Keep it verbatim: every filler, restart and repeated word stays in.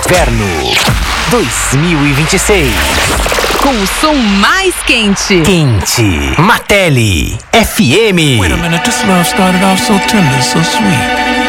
Inverno dois mil e vinte e seis. Com o som mais quente. Quente. Mateli F M. Wait a minute, this love started off so tender, so sweet.